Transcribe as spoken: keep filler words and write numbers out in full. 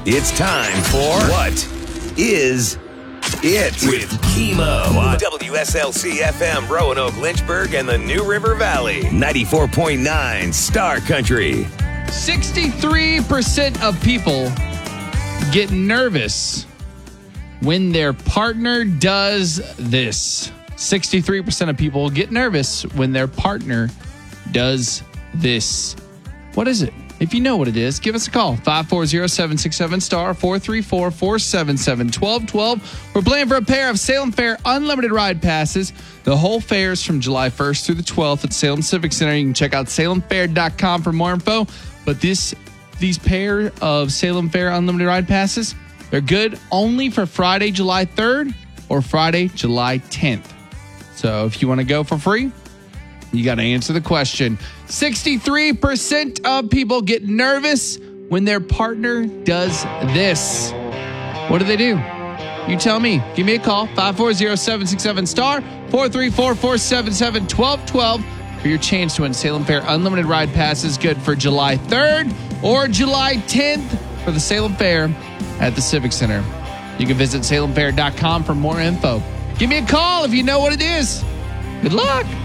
It's time for What Is It? With Chemo on W S L C F M, Roanoke, Lynchburg, and the New River Valley. ninety-four point nine Star Country. sixty-three percent of people get nervous when their partner does this. sixty-three percent of people get nervous when their partner does this. What is it? If you know what it is, give us a call. five four zero, seven six seven, star four three four, four seven seven, one two one two. We're playing for a pair of Salem Fair unlimited ride passes. The whole fair is from July first through the twelfth at Salem Civic Center. You can check out salem fair dot com for more info. But this these pair of Salem Fair unlimited ride passes, they're good only for Friday, July third or Friday, July tenth. So if you want to go for free, you got to answer the question. sixty-three percent of people get nervous when their partner does this. What do they do? You tell me. Give me a call. five four zero, seven six seven, star four three four, four seven seven, one two one two for your chance to win Salem Fair unlimited ride passes, good for July third or July tenth for the Salem Fair at the Civic Center. You can visit salem fair dot com for more info. Give me a call if you know what it is. Good luck.